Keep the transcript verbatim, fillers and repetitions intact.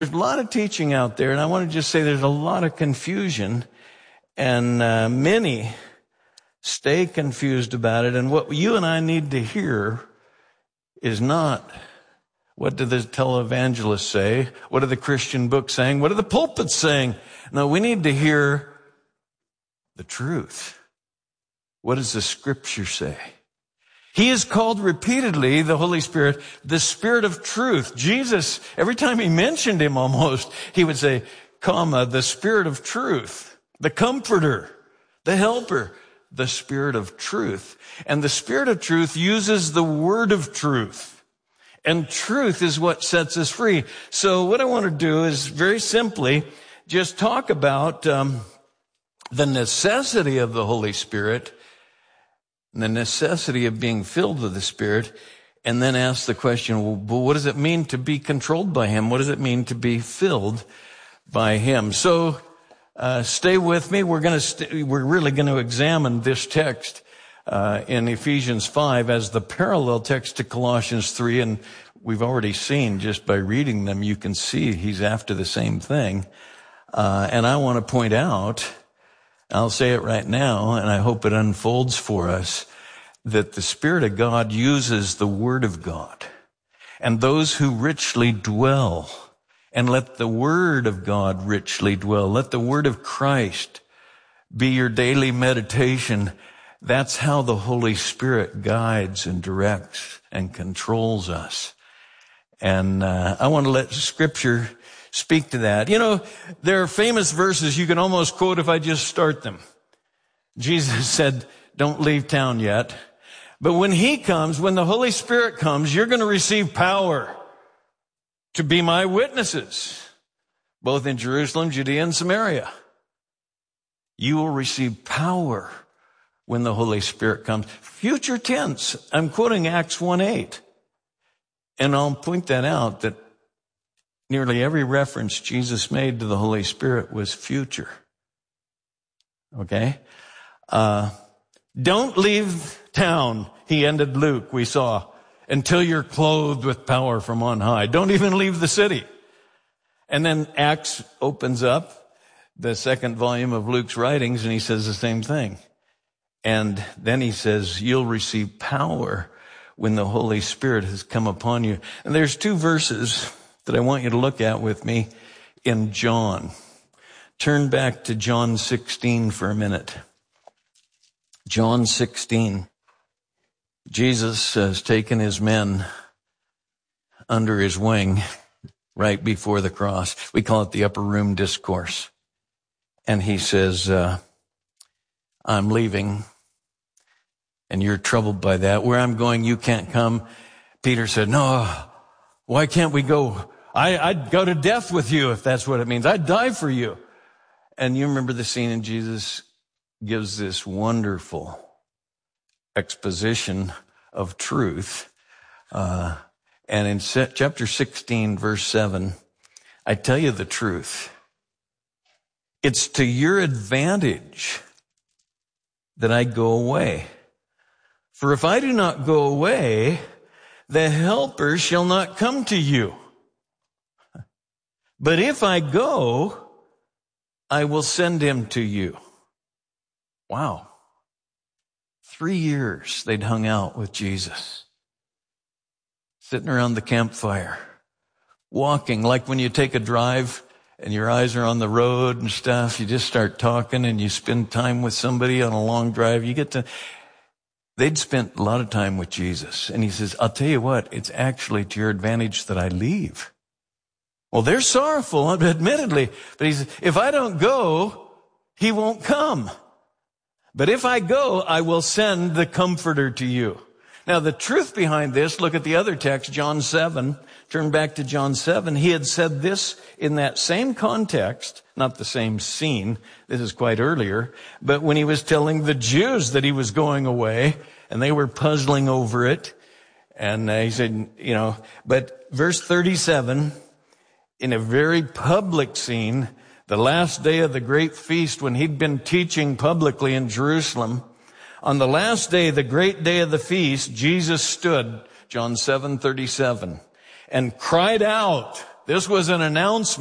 There's a lot of teaching out there, and I want to just say there's a lot of confusion, and uh, many stay confused about it. And what you and I need to hear is not, what do the televangelists say? What are the Christian books saying? What are the pulpits saying? No, we need to hear the truth. What does the Scripture say? He is called repeatedly, the Holy Spirit, the Spirit of truth. Jesus, every time he mentioned him almost, he would say, comma, the Spirit of truth, the Comforter, the Helper, the Spirit of truth. And the Spirit of truth uses the word of truth. And truth is what sets us free. So what I want to do is very simply just talk about um, the necessity of the Holy Spirit, the necessity of being filled with the Spirit, and then ask the question, well, what does it mean to be controlled by him? What does it mean to be filled by him? So uh, stay with me. We're going to st- we're really going to examine this text uh, in Ephesians five as the parallel text to Colossians three, and we've already seen just by reading them, you can see he's after the same thing. Uh, and I want to point out, I'll say it right now, and I hope it unfolds for us, that the Spirit of God uses the Word of God. And those who richly dwell, and let the Word of God richly dwell, let the Word of Christ be your daily meditation. That's how the Holy Spirit guides and directs and controls us. And uh, I want to let Scripture speak to that. You know, there are famous verses you can almost quote if I just start them. Jesus said, don't leave town yet. But when he comes, when the Holy Spirit comes, you're going to receive power to be my witnesses, both in Jerusalem, Judea, and Samaria. You will receive power when the Holy Spirit comes. Future tense. I'm quoting Acts one eight. And I'll point that out that nearly every reference Jesus made to the Holy Spirit was future. Okay? Uh, don't leave town, he ended Luke, we saw, until you're clothed with power from on high. Don't even leave the city. And then Acts opens up the second volume of Luke's writings, and he says the same thing. And then he says, you'll receive power when the Holy Spirit has come upon you. And there's two verses that I want you to look at with me in John. Turn back to John sixteen for a minute. John sixteen. Jesus has taken his men under his wing right before the cross. We call it the upper room discourse. And he says, uh, I'm leaving, and you're troubled by that. Where I'm going, you can't come. Peter said, no, why can't we go? I, I'd go to death with you if that's what it means. I'd die for you. And you remember the scene, and Jesus gives this wonderful exposition of truth. Uh, and in chapter sixteen, verse seven, I tell you the truth. It's to your advantage that I go away. For if I do not go away, the Helper shall not come to you. But if I go, I will send him to you. Wow. Three years they'd hung out with Jesus, sitting around the campfire, walking like when you take a drive and your eyes are on the road and stuff, you just start talking and you spend time with somebody on a long drive. You get to, they'd spent a lot of time with Jesus. And he says, I'll tell you what, it's actually to your advantage that I leave. Well, they're sorrowful, admittedly, but he says, if I don't go, he won't come. But if I go, I will send the Comforter to you. Now, the truth behind this, look at the other text, John seven. Turn back to John seven. He had said this in that same context, not the same scene. This is quite earlier. But when he was telling the Jews that he was going away, and they were puzzling over it, and uh, he said, you know, but verse thirty-seven, in a very public scene, the last day of the great feast, when he'd been teaching publicly in Jerusalem, on the last day, the great day of the feast, Jesus stood, John seven thirty-seven, and cried out. This was an announcement